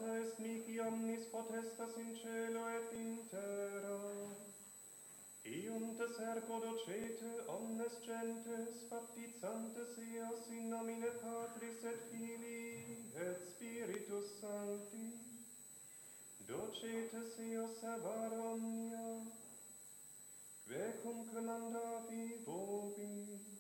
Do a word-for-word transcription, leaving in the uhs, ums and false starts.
Pater est mihi omnis potestas in cielo et in terra. Iuntes ergo docete omnes gentes baptizantes eos in nomine Patris et Filii et Spiritus Sancti. Docete eos servare omnia, quae cum commandavi vobis.